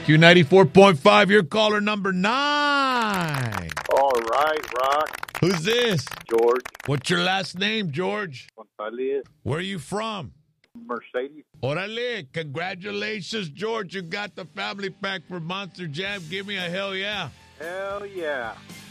Q94.5, your caller number 9. All right, Rock. Who's this? George What's your last name, George? Gonzalez, Where are you from? Mercedes. Orale, congratulations, George. You got the family pack for Monster Jam. Give me a hell yeah. Hell yeah.